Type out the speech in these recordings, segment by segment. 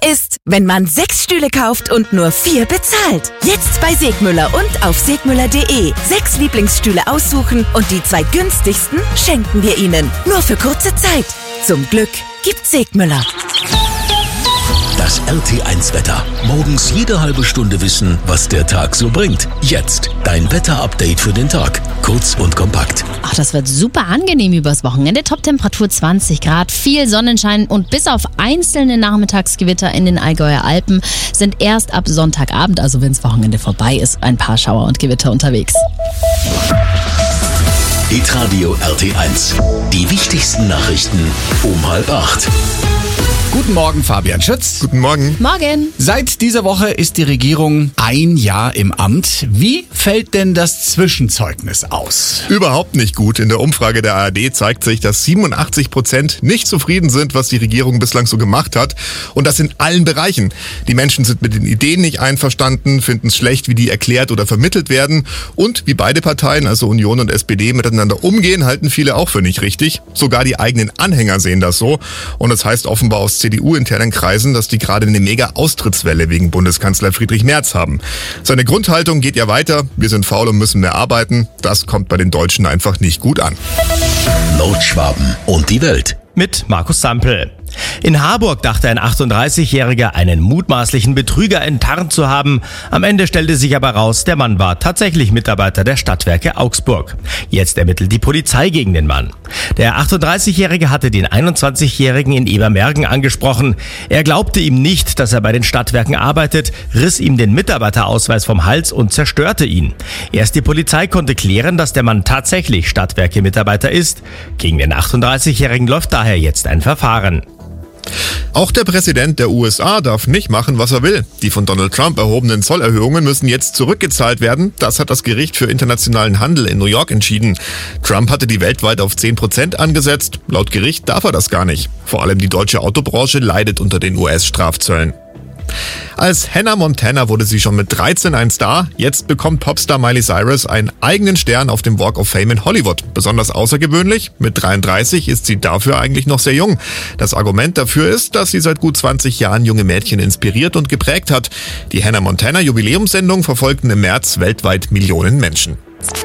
ist, wenn man 6 Stühle kauft und nur 4 bezahlt. Jetzt bei Segmüller und auf segmüller.de. 6 Lieblingsstühle aussuchen und die 2 günstigsten schenken wir Ihnen. Nur für kurze Zeit. Zum Glück gibt's Segmüller. Das RT1-Wetter. Morgens jede halbe Stunde wissen, was der Tag so bringt. Jetzt dein Wetter-Update für den Tag. Kurz und kompakt. Ach, das wird super angenehm übers Wochenende. Toptemperatur 20 Grad, viel Sonnenschein und bis auf einzelne Nachmittagsgewitter in den Allgäuer Alpen sind erst ab Sonntagabend, also wenn's Wochenende vorbei ist, ein paar Schauer und Gewitter unterwegs. Hitradio RT1. Die wichtigsten Nachrichten um 7:30. Guten Morgen, Fabian Schütz. Guten Morgen. Morgen. Seit dieser Woche ist die Regierung ein Jahr im Amt. Wie fällt denn das Zwischenzeugnis aus? Überhaupt nicht gut. In der Umfrage der ARD zeigt sich, dass 87% nicht zufrieden sind, was die Regierung bislang so gemacht hat. Und das in allen Bereichen. Die Menschen sind mit den Ideen nicht einverstanden, finden es schlecht, wie die erklärt oder vermittelt werden. Und wie beide Parteien, also Union und SPD, miteinander umgehen, halten viele auch für nicht richtig. Sogar die eigenen Anhänger sehen das so. Und das heißt offenbar aus CDU-internen Kreisen, dass die gerade eine Mega-Austrittswelle wegen Bundeskanzler Friedrich Merz haben. Seine Grundhaltung geht ja weiter. Wir sind faul und müssen mehr arbeiten. Das kommt bei den Deutschen einfach nicht gut an. Nordschwaben und die Welt. Mit Markus Sampel. In Harburg dachte ein 38-Jähriger, einen mutmaßlichen Betrüger enttarnt zu haben. Am Ende stellte sich aber raus, der Mann war tatsächlich Mitarbeiter der Stadtwerke Augsburg. Jetzt ermittelt die Polizei gegen den Mann. Der 38-Jährige hatte den 21-Jährigen in Ebermergen angesprochen. Er glaubte ihm nicht, dass er bei den Stadtwerken arbeitet, riss ihm den Mitarbeiterausweis vom Hals und zerstörte ihn. Erst die Polizei konnte klären, dass der Mann tatsächlich Stadtwerke-Mitarbeiter ist. Gegen den 38-Jährigen läuft daher jetzt ein Verfahren. Auch der Präsident der USA darf nicht machen, was er will. Die von Donald Trump erhobenen Zollerhöhungen müssen jetzt zurückgezahlt werden. Das hat das Gericht für internationalen Handel in New York entschieden. Trump hatte die weltweit auf 10% angesetzt. Laut Gericht darf er das gar nicht. Vor allem die deutsche Autobranche leidet unter den US-Strafzöllen. Als Hannah Montana wurde sie schon mit 13 ein Star. Jetzt bekommt Popstar Miley Cyrus einen eigenen Stern auf dem Walk of Fame in Hollywood. Besonders außergewöhnlich, mit 33 ist sie dafür eigentlich noch sehr jung. Das Argument dafür ist, dass sie seit gut 20 Jahren junge Mädchen inspiriert und geprägt hat. Die Hannah Montana Jubiläumssendung verfolgten im März weltweit Millionen Menschen.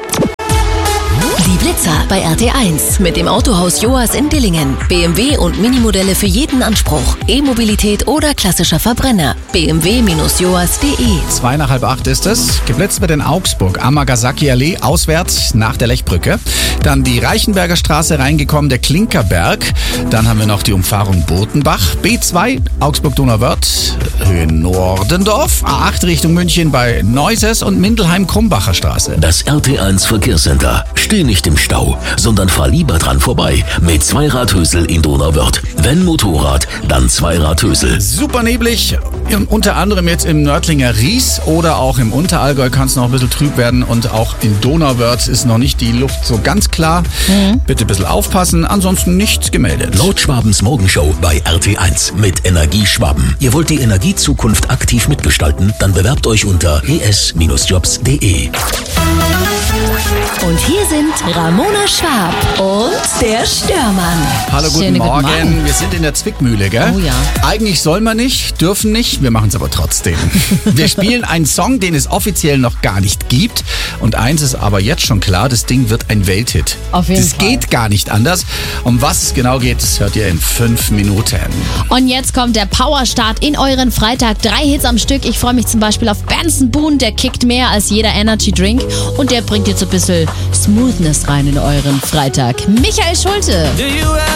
Die Blitzer bei RT1 mit dem Autohaus Joas in Dillingen. BMW und Minimodelle für jeden Anspruch. E-Mobilität oder klassischer Verbrenner. bmw-joas.de. 7:45 ist es. Geblitzt wird in Augsburg, Amagasaki-Allee, auswärts nach der Lechbrücke. Dann die Reichenberger Straße reingekommen, der Klinkerberg. Dann haben wir noch die Umfahrung Botenbach. B2, Augsburg-Donauwörth, Höhe Nordendorf. A8 Richtung München bei Neuses und Mindelheim-Krumbacher Straße. Das RT1 Verkehrscenter. Steh nicht im Stau, sondern fahr lieber dran vorbei mit Zweiradhösel in Donauwörth. Wenn Motorrad, dann Zweiradhösel. Super neblig, unter anderem jetzt im Nördlinger Ries oder auch im Unterallgäu kann es noch ein bisschen trüb werden und auch in Donauwörth ist noch nicht die Luft so ganz klar. Bitte ein bisschen aufpassen, ansonsten nichts gemeldet. Nordschwabens Morgenshow bei RT1 mit Energie Schwaben. Ihr wollt die Energiezukunft aktiv mitgestalten? Dann bewerbt euch unter es-jobs.de. Und hier sind Ramona Schwab und der Störmann. Hallo, guten Schönen guten Morgen. Morgen. Wir sind in der Zwickmühle, gell? Oh ja. Eigentlich soll man nicht, dürfen nicht, wir machen es aber trotzdem. Wir spielen einen Song, den es offiziell noch gar nicht gibt. Und eins ist aber jetzt schon klar, das Ding wird ein Welthit. Auf jeden Das Fall. geht gar nicht anders. Um was es genau geht, das hört ihr in 5 Minuten. Und jetzt kommt der Powerstart in euren Freitag. 3 Hits am Stück. Ich freue mich zum Beispiel auf Benson Boone, der kickt mehr als jeder Energy Drink. Und der bringt jetzt ein bisschen Smoothness rein in euren Freitag. Michael Schulte.